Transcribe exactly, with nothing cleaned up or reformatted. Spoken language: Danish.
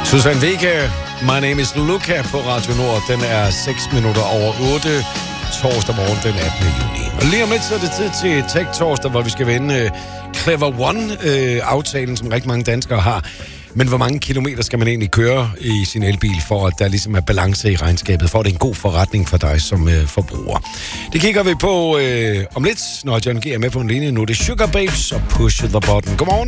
Susan Vega, My Name is Luca på Radio Nord. Den er seks minutter over otte, torsdag morgen den attende juni. Og lige om lidt så er det tid til Tech Torsdag, hvor vi skal vende uh, Clever One-aftalen, uh, som rigtig mange danskere har. Men hvor mange kilometer skal man egentlig køre i sin elbil, for at der ligesom er balance i regnskabet, for at det er en god forretning for dig som uh, forbruger. Det kigger vi på uh, om lidt, når John G. er med på en linje nu. Det er Sugar Babes og Push the Button. Godmorgen.